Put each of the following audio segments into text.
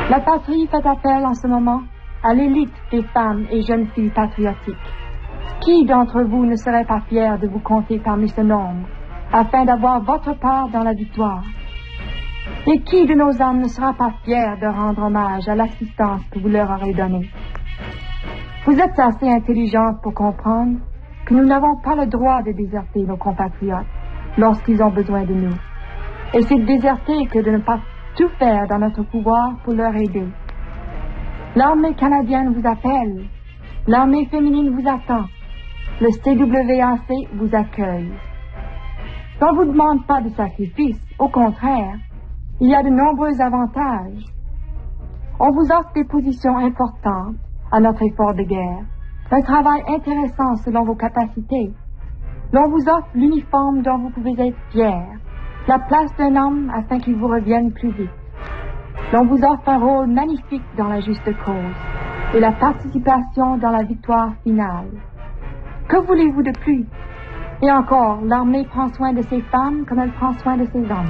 La patrie fait appel en ce moment à l'élite des femmes et jeunes filles patriotiques. Qui d'entre vous ne serait pas fier de vous compter parmi ce nombre, afin d'avoir votre part dans la victoire? Et qui de nos âmes ne sera pas fier de rendre hommage à l'assistance que vous leur aurez donnée? Vous êtes assez intelligente pour comprendre que nous n'avons pas le droit de déserter nos compatriotes lorsqu'ils ont besoin de nous. Et c'est de déserter que de ne pas tout faire dans notre pouvoir pour leur aider. L'armée canadienne vous appelle. L'armée féminine vous attend. Le CWAC vous accueille. On ne vous demande pas de sacrifice. Au contraire, il y a de nombreux avantages. On vous offre des positions importantes à notre effort de guerre, un travail intéressant selon vos capacités. L'on vous offre l'uniforme dont vous pouvez être fier, la place d'un homme afin qu'il vous revienne plus vite. L'on vous offre un rôle magnifique dans la juste cause et la participation dans la victoire finale. Que voulez-vous de plus? Et encore, l'armée prend soin de ses femmes comme elle prend soin de ses hommes.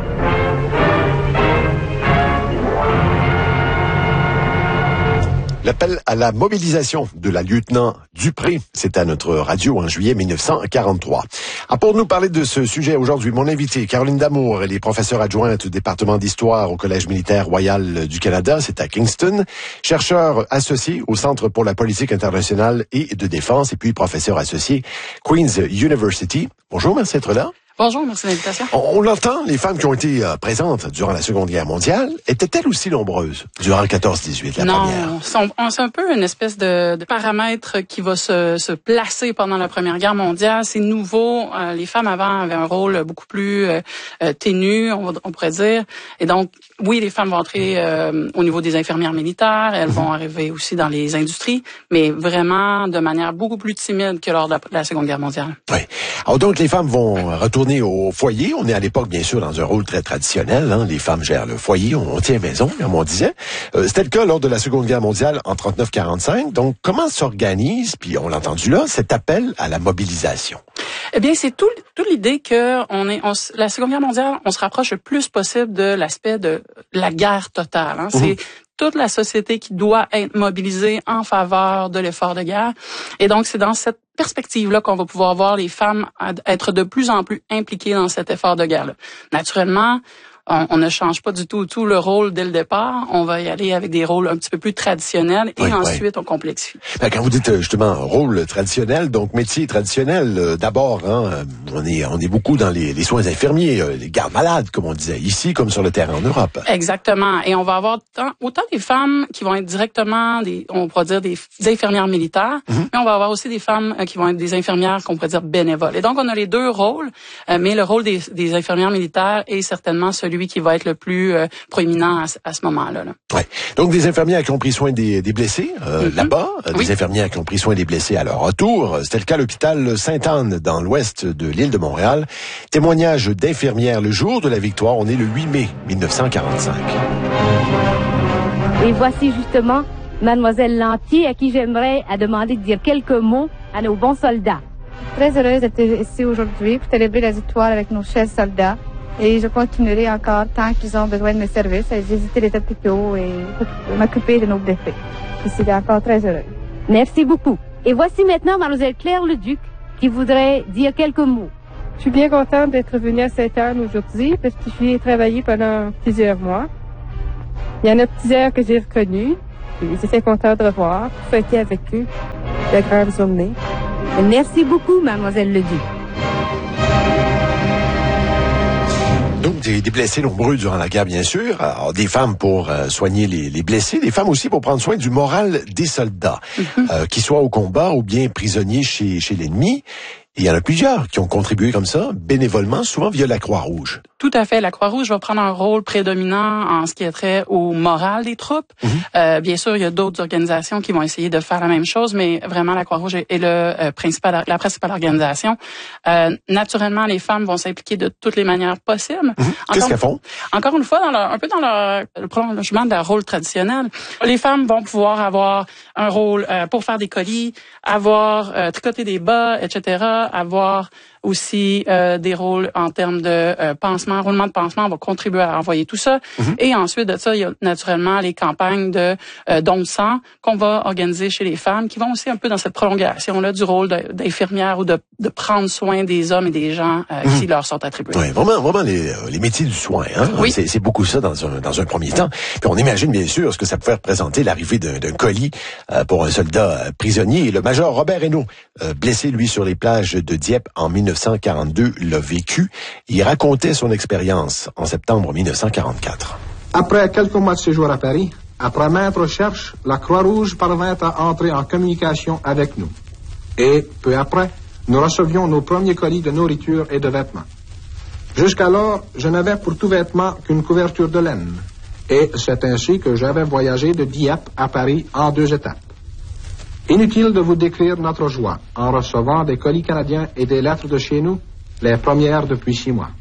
L'appel à la mobilisation de la lieutenant Dupré, c'est à notre radio en juillet 1943. Pour nous parler de ce sujet aujourd'hui, mon invité, Caroline Damour, elle est professeure adjointe au département d'histoire au Collège militaire royal du Canada, c'est à Kingston, chercheur associé au Centre pour la politique internationale et de défense, et puis professeur associé Queen's University. Bonjour, merci d'être là. Bonjour, merci de l'invitation. On l'entend, les femmes qui ont été présentes durant la Seconde Guerre mondiale étaient-elles aussi nombreuses durant le 14-18, la première? Non, c'est un peu une espèce de paramètre qui va se placer pendant la Première Guerre mondiale. C'est nouveau. Les femmes avant avaient un rôle beaucoup plus ténu, on pourrait dire. Et donc, oui, les femmes vont entrer au niveau des infirmières militaires. Elles vont arriver aussi dans les industries, mais vraiment de manière beaucoup plus timide que lors de la Seconde Guerre mondiale. Oui. Alors donc, les femmes vont retourner au foyer. On est à l'époque, bien sûr, dans un rôle très traditionnel. Hein. Les femmes gèrent le foyer, on tient maison, comme on disait. C'était le cas lors de la Seconde Guerre mondiale en 39-45. Donc, comment s'organise, puis on l'a entendu là, cet appel à la mobilisation? Eh bien, c'est toute l'idée que la Seconde Guerre mondiale, on se rapproche le plus possible de l'aspect de la guerre totale. Hein. C'est toute la société qui doit être mobilisée en faveur de l'effort de guerre. Et donc, c'est dans cette perspective-là qu'on va pouvoir voir les femmes être de plus en plus impliquées dans cet effort de guerre-là. Naturellement, on ne change pas du tout le rôle dès le départ. On va y aller avec des rôles un petit peu plus traditionnels et ensuite on complexifie. Quand vous dites justement rôle traditionnel, donc métier traditionnel, d'abord, hein, on est beaucoup dans les soins infirmiers, les gardes malades, comme on disait, ici comme sur le terrain en Europe. Exactement. Et on va avoir autant des femmes qui vont être directement on pourrait dire des infirmières militaires, mais on va avoir aussi des femmes qui vont être des infirmières qu'on pourrait dire bénévoles. Et donc on a les deux rôles, mais le rôle des infirmières militaires est certainement celui qui va être le plus proéminent à ce moment-là. Ouais. Donc, des infirmières qui ont pris soin des blessés là-bas, des infirmières qui ont pris soin des blessés à leur retour. C'était le cas à l'hôpital Sainte-Anne, dans l'ouest de l'île de Montréal. Témoignage d'infirmières le jour de la victoire. On est le 8 mai 1945. Et voici justement Mademoiselle Lantier, à qui j'aimerais demander de dire quelques mots à nos bons soldats. Très heureuse d'être ici aujourd'hui pour célébrer la victoire avec nos chers soldats. Et je continuerai encore tant qu'ils ont besoin de mes services à visiter les hôpitaux et m'occuper de nos blessés. Je suis encore très heureuse. Merci beaucoup. Et voici maintenant Mademoiselle Claire Leduc qui voudrait dire quelques mots. Je suis bien contente d'être venue à Sainte-Anne aujourd'hui parce que j'y ai travaillé pendant plusieurs mois. Il y en a plusieurs que j'ai reconnus. J'étais contente de revoir, pour fêter avec eux la grande journée. Et merci beaucoup, Mademoiselle Leduc. Donc, des blessés nombreux durant la guerre, bien sûr. Alors, des femmes pour soigner les blessés, des femmes aussi pour prendre soin du moral des soldats, qu'ils soient au combat ou bien prisonniers chez l'ennemi. Et il y en a plusieurs qui ont contribué comme ça, bénévolement, souvent via la Croix-Rouge. Tout à fait. La Croix-Rouge va prendre un rôle prédominant en ce qui est trait au moral des troupes. Bien sûr, il y a d'autres organisations qui vont essayer de faire la même chose, mais vraiment, la Croix-Rouge est la principale organisation. Naturellement, les femmes vont s'impliquer de toutes les manières possibles. Qu'est-ce qu'elles font? Encore une fois, un peu dans le prolongement de leur rôle traditionnel. Les femmes vont pouvoir avoir un rôle pour faire des colis, tricoter des bas, etc., avoir aussi des rôles en termes de pansement, roulement de pansement. On va contribuer à envoyer tout ça. Et ensuite de ça, il y a naturellement les campagnes de don de sang qu'on va organiser chez les femmes, qui vont aussi un peu dans cette prolongation-là du rôle d'infirmière ou de prendre soin des hommes et des gens qui leur sont attribués. Oui, vraiment les métiers du soin. Hein? Oui. C'est beaucoup ça dans un premier temps. Puis on imagine bien sûr ce que ça pouvait représenter l'arrivée d'un colis pour un soldat prisonnier. Et le major Robert Hainaut, blessé lui sur les plages de Dieppe en 1942, l'a vécu. Il racontait son expérience en septembre 1944. Après quelques mois de séjour à Paris, après maintes recherches, la Croix-Rouge parvint à entrer en communication avec nous. Et peu après, nous recevions nos premiers colis de nourriture et de vêtements. Jusqu'alors, je n'avais pour tout vêtement qu'une couverture de laine. Et c'est ainsi que j'avais voyagé de Dieppe à Paris en 2 étapes. Inutile de vous décrire notre joie en recevant des colis canadiens et des lettres de chez nous, les premières depuis 6 mois.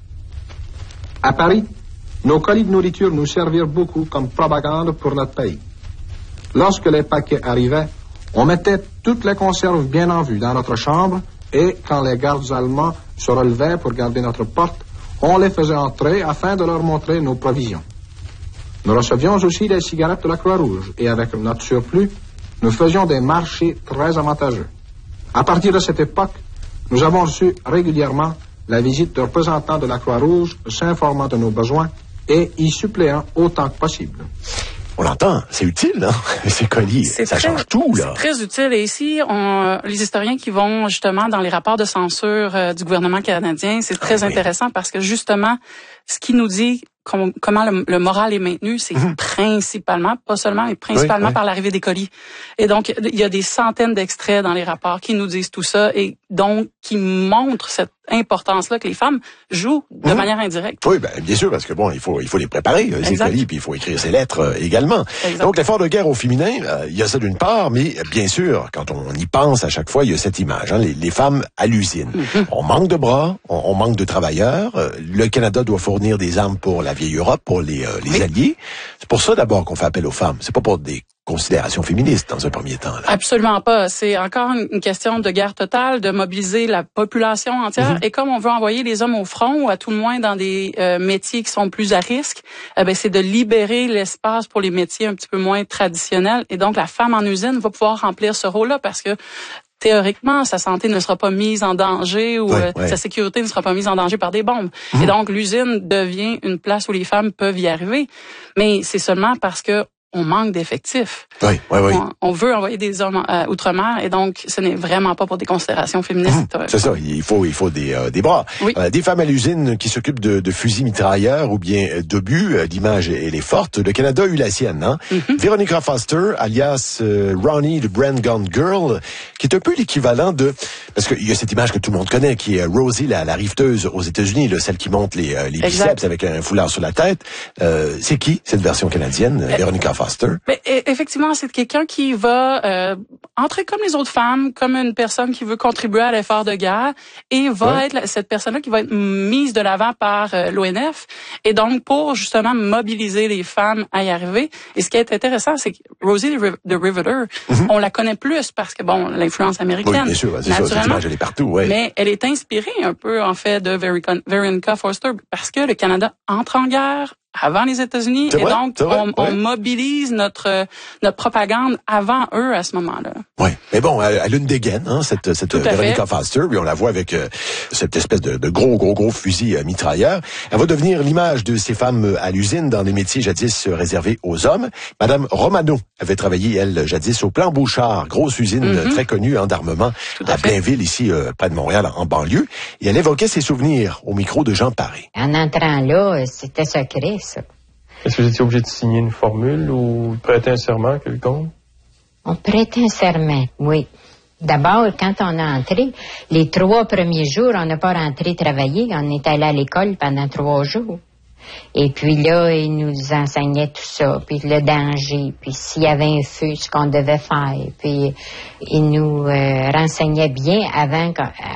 À Paris, nos colis de nourriture nous servirent beaucoup comme propagande pour notre pays. Lorsque les paquets arrivaient, on mettait toutes les conserves bien en vue dans notre chambre et quand les gardes allemands se relevaient pour garder notre porte, on les faisait entrer afin de leur montrer nos provisions. Nous recevions aussi les cigarettes de la Croix-Rouge et avec notre surplus, nous faisions des marchés très avantageux. À partir de cette époque, nous avons reçu régulièrement la visite de représentants de la Croix-Rouge s'informant de nos besoins et y suppléant autant que possible. On l'entend, c'est utile, hein? Ces colis, ça change tout, là. C'est très utile. Et ici, les historiens qui vont justement dans les rapports de censure du gouvernement canadien, c'est très intéressant parce que justement, ce qui nous dit comment le moral est maintenu, c'est principalement, pas seulement, mais principalement par l'arrivée des colis. Et donc, il y a des centaines d'extraits dans les rapports qui nous disent tout ça et donc qui montrent cette importance-là que les femmes jouent de manière indirecte. Oui, bien sûr, parce que bon, il faut les préparer, ces colis, puis il faut écrire ses lettres également. Exact. Donc, l'effort de guerre au féminin, il y a ça d'une part, mais bien sûr, quand on y pense à chaque fois, il y a cette image, hein, les femmes à l'usine. On manque de bras, on manque de travailleurs. Le Canada doit fournir des armes pour la vieille Europe, pour les Alliés. C'est pour ça d'abord qu'on fait appel aux femmes. C'est pas pour des considérations féministes dans un premier temps. Là. Absolument pas. C'est encore une question de guerre totale, de mobiliser la population entière. Et comme on veut envoyer les hommes au front, ou à tout le moins dans des métiers qui sont plus à risque, c'est de libérer l'espace pour les métiers un petit peu moins traditionnels. Et donc, la femme en usine va pouvoir remplir ce rôle-là parce que théoriquement, sa santé ne sera pas mise en danger ou sa sécurité ne sera pas mise en danger par des bombes. Et donc, l'usine devient une place où les femmes peuvent y arriver. Mais c'est seulement parce que on manque d'effectifs. Oui. On veut envoyer des hommes outre-mer et donc ce n'est vraiment pas pour des considérations féministes. C'est ça, il faut des bras. Oui. Des femmes à l'usine qui s'occupent de fusils mitrailleurs ou bien d'obus, l'image elle est forte. Le Canada a eu la sienne, hein? Veronica Foster, alias Ronnie the Brand Gun Girl, qui est un peu l'équivalent de... Parce qu'il y a cette image que tout le monde connaît, qui est Rosie, la rifteuse aux États-Unis, celle qui monte les biceps avec un foulard sur la tête. C'est qui, cette version canadienne, Veronica Foster? Mais effectivement, c'est quelqu'un qui va entrer comme les autres femmes, comme une personne qui veut contribuer à l'effort de guerre et va être cette personne-là qui va être mise de l'avant par l'ONF et donc pour justement mobiliser les femmes à y arriver. Et ce qui est intéressant, c'est que Rosie the Riveter, on la connaît plus parce que bon, l'influence américaine. Oui, bien sûr, c'est ça, cette image elle est partout, Mais elle est inspirée un peu en fait de Veronica Foster parce que le Canada entre en guerre avant les États-Unis et donc on mobilise notre propagande avant eux à ce moment-là. Oui, mais bon, elle a une dégaine, hein, cette Veronica Foster, puis on la voit avec cette espèce de gros fusil mitrailleur. Elle va devenir l'image de ces femmes à l'usine dans des métiers jadis réservés aux hommes. Madame Romano avait travaillé, elle, jadis au Plan Bouchard, grosse usine très connue d'armement à Blainville, ici près de Montréal, en banlieue. Et elle évoquait ses souvenirs au micro de Jean Paré. En entrant là, c'était secret, ça. Est-ce que vous étiez obligé de signer une formule ou de prêter un serment quelconque? On prêtait un serment, oui. D'abord, quand on a entré, les 3 premiers jours, on n'a pas rentré travailler. On est allé à l'école pendant 3 jours. Et puis là, ils nous enseignaient tout ça, puis le danger, puis s'il y avait un feu, ce qu'on devait faire. Puis ils nous renseignaient bien avant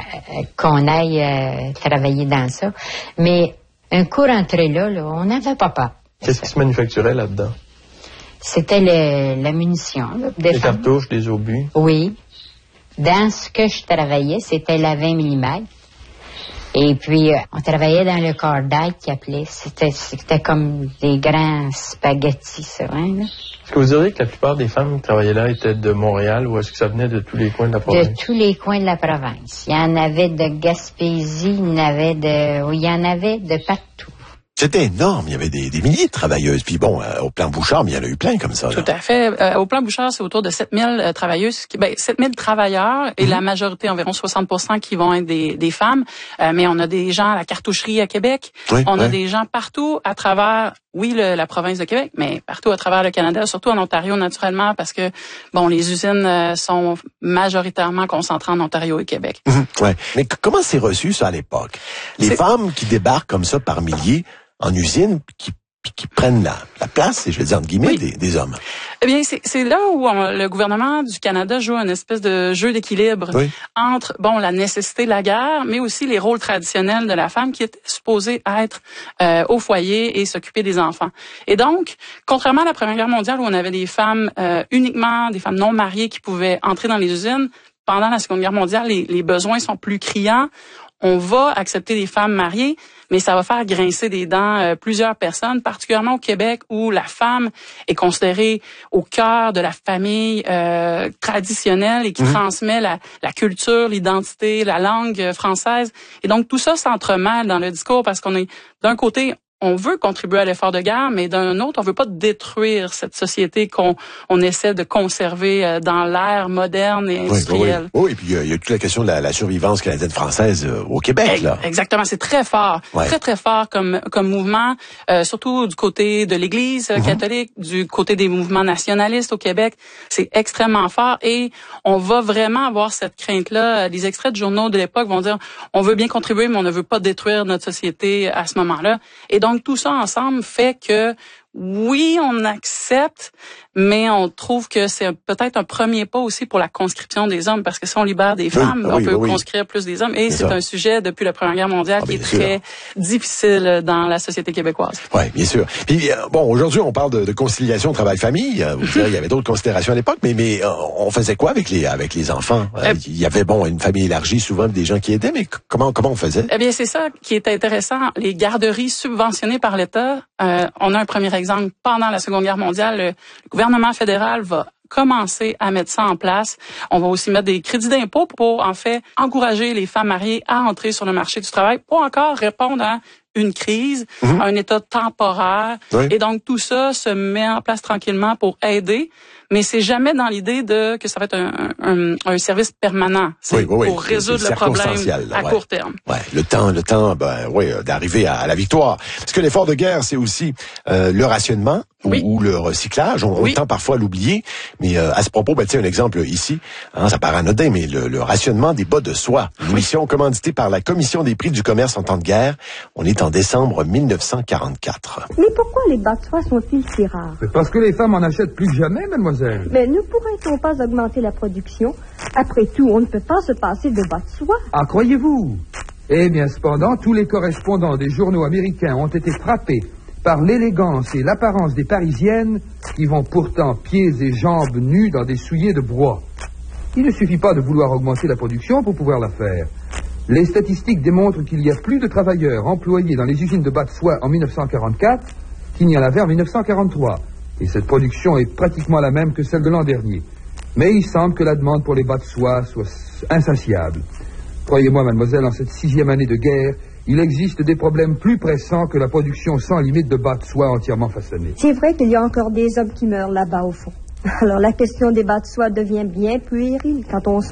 qu'on aille travailler dans ça. Mais un coup rentré là, on n'avait pas peur. Qu'est-ce qui se manufacturait là-dedans? C'était la munition. Là, les cartouches, les obus? Oui. Dans ce que je travaillais, c'était la 20 mm. Et puis, on travaillait dans le cordail qu'ils appelaient. C'était comme des grands spaghettis, ça, hein, là. Est-ce que vous diriez que la plupart des femmes qui travaillaient là étaient de Montréal ou est-ce que ça venait de tous les coins de la province? De tous les coins de la province. Il y en avait de Gaspésie, il y en avait de partout. C'était énorme. Il y avait des milliers de travailleuses. Puis bon, au plan Bouchard, il y en a eu plein comme ça. Là. Tout à fait. Au plan Bouchard, c'est autour de 7000 travailleuses, 7000 travailleurs et la majorité, environ 60% qui vont être des femmes. Mais on a des gens à la cartoucherie à Québec. Oui, on a des gens partout à travers, la province de Québec, mais partout à travers le Canada, surtout en Ontario naturellement, parce que, bon, les usines sont majoritairement concentrées en Ontario et Québec. Ouais. Mais comment c'est reçu ça à l'époque? Les femmes qui débarquent comme ça par milliers en usine, qui prennent la place, et je vais dire entre guillemets, des hommes. Eh bien, c'est là où le gouvernement du Canada joue une espèce de jeu d'équilibre entre, la nécessité de la guerre, mais aussi les rôles traditionnels de la femme qui était supposée être au foyer et s'occuper des enfants. Et donc, contrairement à la Première Guerre mondiale où on avait des femmes uniquement, des femmes non mariées qui pouvaient entrer dans les usines, pendant la Seconde Guerre mondiale, les besoins sont plus criants. On va accepter des femmes mariées, mais ça va faire grincer des dents plusieurs personnes, particulièrement au Québec où la femme est considérée au cœur de la famille traditionnelle et qui transmet la culture, l'identité, la langue française. Et donc tout ça s'entremêle dans le discours parce qu'on est d'un côté on veut contribuer à l'effort de guerre, mais d'un autre, on veut pas détruire cette société qu'on essaie de conserver dans l'ère moderne et industrielle. Oui, et puis il y a toute la question de la survivance canadienne-française au Québec, là. Exactement, c'est très fort, très fort comme mouvement, surtout du côté de l'Église catholique, du côté des mouvements nationalistes au Québec, c'est extrêmement fort et on va vraiment avoir cette crainte-là. Les extraits de journaux de l'époque vont dire, on veut bien contribuer, mais on ne veut pas détruire notre société à ce moment-là. Et donc, tout ça ensemble fait que, oui, on accepte, mais on trouve que c'est peut-être un premier pas aussi pour la conscription des hommes, parce que si on libère des femmes, on peut conscrire plus des hommes. Et c'est un sujet, depuis la Première Guerre mondiale, qui est très difficile dans la société québécoise. Oui, bien sûr. Puis, aujourd'hui, on parle de conciliation travail-famille. Vous direz, il y avait d'autres considérations à l'époque, mais on faisait quoi avec les enfants? Il y avait, une famille élargie, souvent des gens qui aidaient, mais comment on faisait? Eh bien, c'est ça qui est intéressant. Les garderies subventionnées par l'État, on a un premier exemple. Pendant la Seconde Guerre mondiale, le gouvernement fédéral va commencer à mettre ça en place. On va aussi mettre des crédits d'impôt pour, en fait, encourager les femmes mariées à entrer sur le marché du travail pour encore répondre à une crise, un état temporaire. Et donc, tout ça se met en place tranquillement pour aider. Mais c'est jamais dans l'idée que ça va être un service permanent. C'est pour résoudre le problème à court terme. Ouais, le temps, d'arriver à la victoire. Parce que l'effort de guerre, c'est aussi le rationnement ou le recyclage. On tend parfois à l'oublier. Mais à ce propos, un exemple ici, ça paraît anodin, mais le rationnement des bas de soie. Une mission commanditée par la Commission des prix du commerce en temps de guerre. On est en décembre 1944. Mais pourquoi les bas de soie sont-ils si rares? Parce que les femmes en achètent plus que jamais, mademoiselle. Mais ne pourrait-on pas augmenter la production? Après tout, on ne peut pas se passer de bas de soie. Ah, croyez-vous? Eh bien, cependant, tous les correspondants des journaux américains ont été frappés par l'élégance et l'apparence des Parisiennes qui vont pourtant pieds et jambes nus dans des souliers de bois. Il ne suffit pas de vouloir augmenter la production pour pouvoir la faire. Les statistiques démontrent qu'il y a plus de travailleurs employés dans les usines de bas de soie en 1944 qu'il n'y en avait en 1943. Et cette production est pratiquement la même que celle de l'an dernier. Mais il semble que la demande pour les bas de soie soit insatiable. Croyez-moi, mademoiselle, en cette 6e année de guerre, il existe des problèmes plus pressants que la production sans limite de bas de soie entièrement façonnés. C'est vrai qu'il y a encore des hommes qui meurent là-bas au fond. Alors la question des bas de soie devient bien puérile quand on